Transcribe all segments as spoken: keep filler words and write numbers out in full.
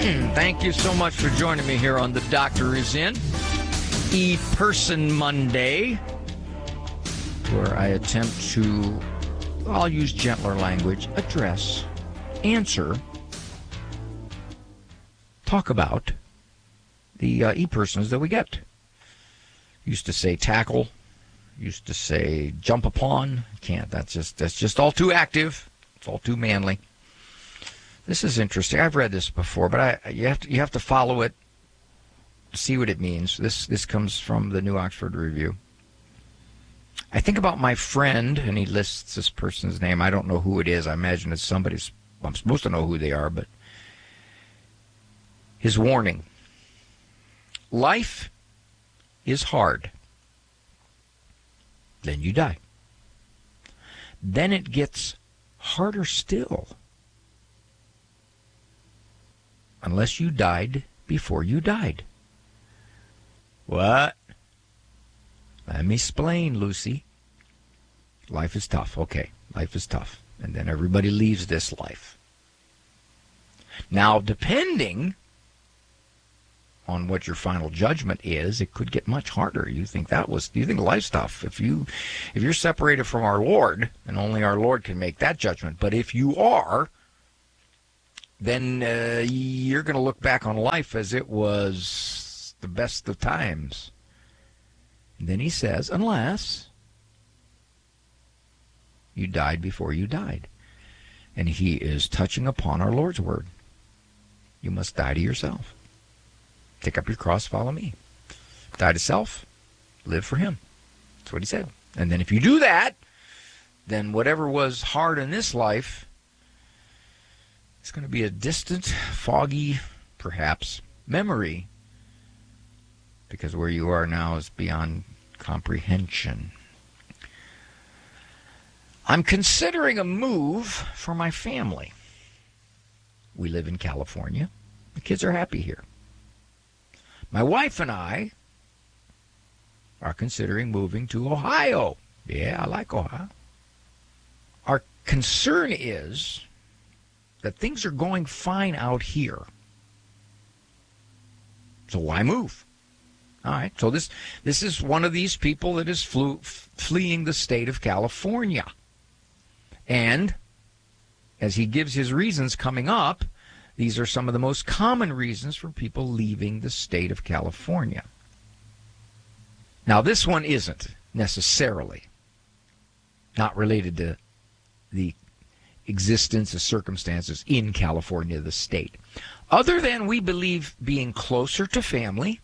Thank you so much for joining me here on The Doctor Is In, E-Person Monday, where I attempt to, I'll use gentler language, address, answer, talk about the uh, e-persons that we get. Used to say tackle, used to say jump upon. Can't. That's just that's just all too active. It's all too manly. This is interesting. I've read this before, but I you have to you have to follow it to see what it means. This this comes from the New Oxford Review. I think about my friend, and he lists this person's name. I don't know who it is. I imagine it's somebody's. I'm supposed to know who they are, but his warning. Life is hard. Then you die. Then it gets harder still. Unless you died before you died. What? Let me explain, Lucy. Life is tough. Okay, life is tough. And then everybody leaves this life. Now, depending on what your final judgment is, it could get much harder. You think that was, you think life's tough. If you, if you're separated from our Lord, and only our Lord can make that judgment, but if you are, then uh, you're going to look back on life as it was the best of times. And then he says, unless you died before you died. And he is touching upon our Lord's word. You must die to yourself. Take up your cross, follow me. Die to self, live for him. That's what he said. And then if you do that, then whatever was hard in this life, it's going to be a distant, foggy, perhaps, memory, because where you are now is beyond comprehension. I'm considering a move for my family. We live in California. The kids are happy here. My wife and I are considering moving to Ohio. Yeah, I like Ohio. Our concern is that things are going fine out here. So why move? All right. So this this is one of these people that is flew, fleeing the state of California. And as he gives his reasons coming up, these are some of the most common reasons for people leaving the state of California. Now, this one isn't necessarily not related to the existence of circumstances in California, the state. Other than we believe being closer to family,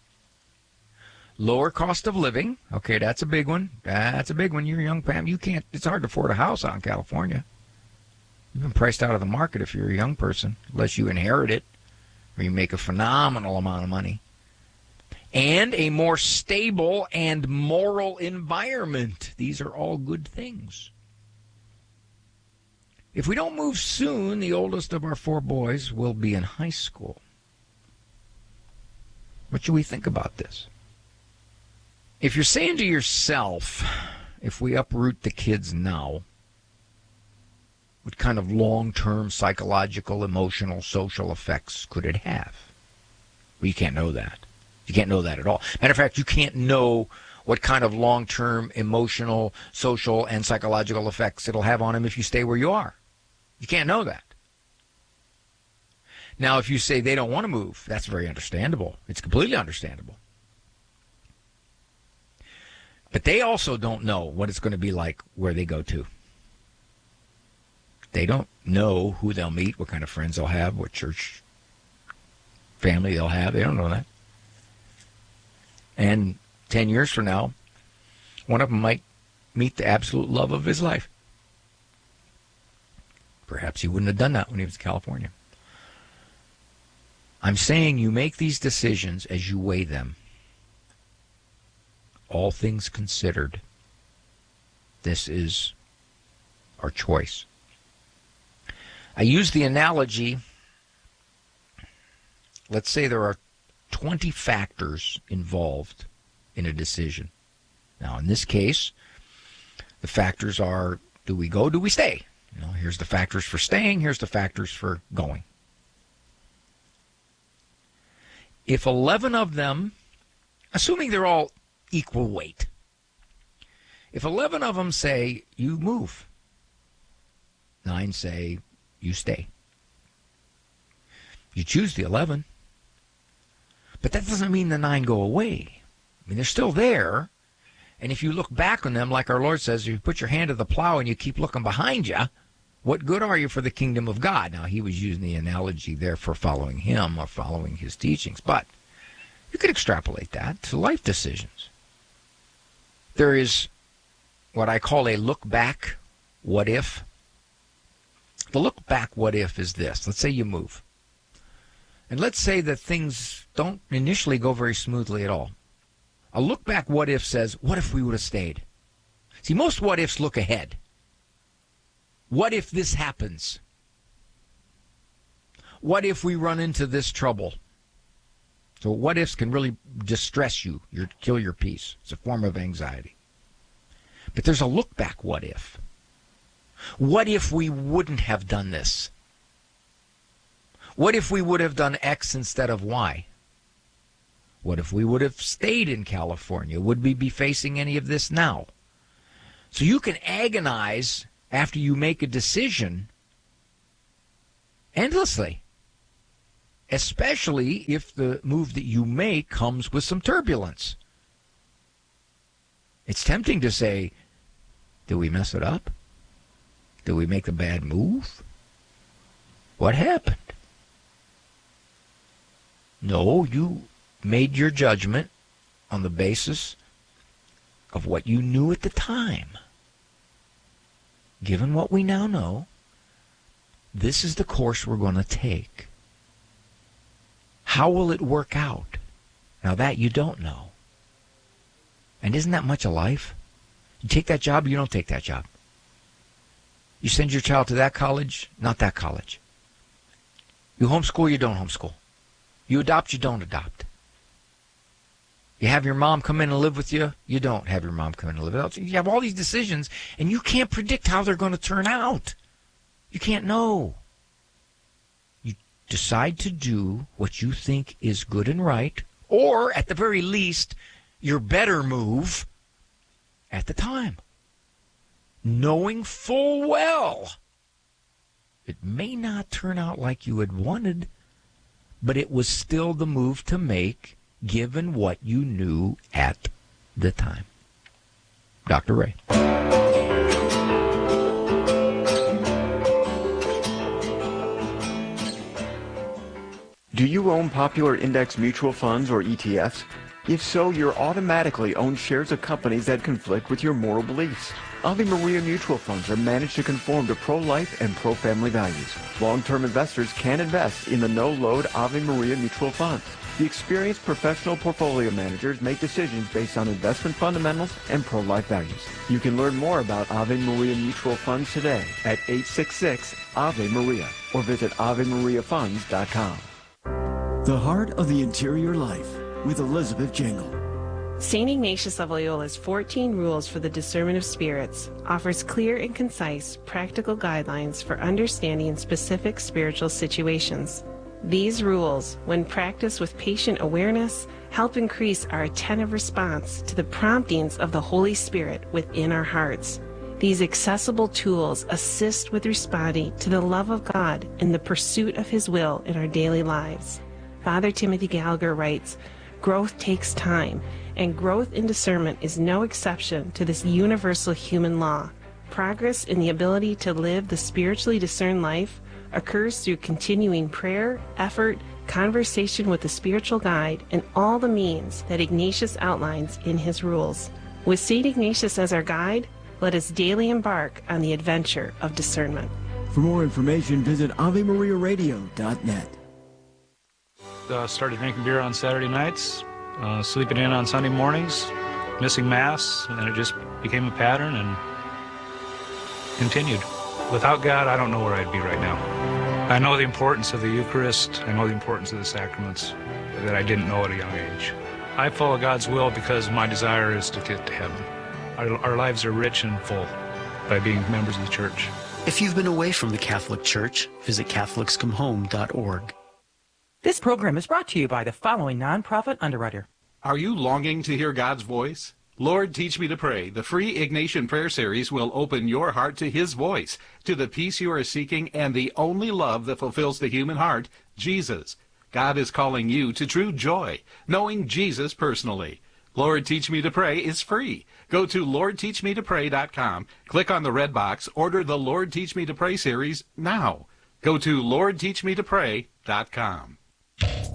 lower cost of living. Okay, that's a big one. That's a big one. You're a young Pam. You can't, it's hard to afford a house out in California. You've been priced out of the market if you're a young person, unless you inherit it or you make a phenomenal amount of money. And a more stable and moral environment. These are all good things. If we don't move soon, the oldest of our four boys will be in high school. What should we think about this? If you're saying to yourself, if we uproot the kids now, what kind of long-term psychological, emotional, social effects could it have? Well, you can't know that. You can't know that at all. Matter of fact, you can't know what kind of long-term emotional, social, and psychological effects it'll have on them if you stay where you are. You can't know that. Now, if you say they don't want to move, that's very understandable. It's completely understandable. But they also don't know what it's going to be like where they go to. They don't know who they'll meet, what kind of friends they'll have, what church family they'll have. They don't know that. And ten years from now, one of them might meet the absolute love of his life. Perhaps he wouldn't have done that when he was in California. I'm saying you make these decisions as you weigh them. All things considered, this is our choice. I use the analogy, let's say there are twenty factors involved in a decision. Now, in this case, the factors are, do we go, do we stay? You know, here's the factors for staying, here's the factors for going. if eleven of them, assuming they're all equal weight, if eleven of them say, you move, nine say, you stay. You choose the eleven. But that doesn't mean the nine go away. I mean, they're still there. And if you look back on them, like our Lord says, if you put your hand to the plow and you keep looking behind you, what good are you for the kingdom of God? Now, he was using the analogy there for following him or following his teachings. But you could extrapolate that to life decisions. There is what I call a look back what if. The look back what if is this. Let's say you move. And let's say that things don't initially go very smoothly at all. A look back what if says, what if we would have stayed? See, most what ifs look ahead. What if this happens? What if we run into this trouble? So what ifs can really distress you, your, kill your peace. It's a form of anxiety. But there's a look back what if. What if we wouldn't have done this? What if we would have done X instead of Y? What if we would have stayed in California? Would we be facing any of this now? So you can agonize after you make a decision endlessly, especially if the move that you make comes with some turbulence. It's tempting to say, did we mess it up? Did we make a bad move? What happened? No, you made your judgment on the basis of what you knew at the time. Given what we now know, this is the course we're going to take. How will it work out? Now that you don't know. And isn't that much of life? You take that job, you don't take that job. You send your child to that college, not that college. You homeschool, you don't homeschool. You adopt, you don't adopt. You have your mom come in and live with you, you don't have your mom come in and live with you. You have all these decisions, and you can't predict how they're going to turn out. You can't know. You decide to do what you think is good and right, or at the very least, your better move at the time. Knowing full well it may not turn out like you had wanted, but it was still the move to make, given what you knew at the time. Doctor Ray. Do you own popular index mutual funds or E T Fs? If so, you're automatically own shares of companies that conflict with your moral beliefs. Ave Maria mutual funds are managed to conform to pro-life and pro-family values. Long-term investors can invest in the no-load Ave Maria mutual funds. The experienced professional portfolio managers make decisions based on investment fundamentals and pro-life values. You can learn more about Ave Maria mutual funds today at eight six six Ave Maria or visit ave maria funds dot com. The Heart of the Interior Life with Elizabeth Jingle. Saint Ignatius of Loyola's fourteen Rules for the Discernment of Spirits offers clear and concise practical guidelines for understanding specific spiritual situations. These rules, when practiced with patient awareness, help increase our attentive response to the promptings of the Holy Spirit within our hearts. These accessible tools assist with responding to the love of God and the pursuit of His will in our daily lives. Father Timothy Gallagher writes, "Growth takes time, and growth in discernment is no exception to this universal human law. Progress in the ability to live the spiritually discerned life occurs through continuing prayer, effort, conversation with the spiritual guide, and all the means that Ignatius outlines in his rules. With Saint Ignatius as our guide, let us daily embark on the adventure of discernment." For more information, visit ave maria radio dot net. Uh, started drinking beer on Saturday nights, uh, sleeping in on Sunday mornings, missing Mass, and it just became a pattern and continued. Without God, I don't know where I'd be right now. I know the importance of the Eucharist. I know the importance of the sacraments that I didn't know at a young age. I follow God's will because my desire is to get to heaven. Our, our lives are rich and full by being members of the Church. If you've been away from the Catholic Church, visit catholics come home dot org. This program is brought to you by the following nonprofit underwriter. Are you longing to hear God's voice? Lord, Teach Me to Pray, the free Ignatian Prayer Series will open your heart to His voice, to the peace you are seeking, and the only love that fulfills the human heart, Jesus. God is calling you to true joy, knowing Jesus personally. Lord, Teach Me to Pray is free. Go to lord teach me to pray dot com, click on the red box, order the Lord Teach Me to Pray series now. Go to lord teach me to pray dot com.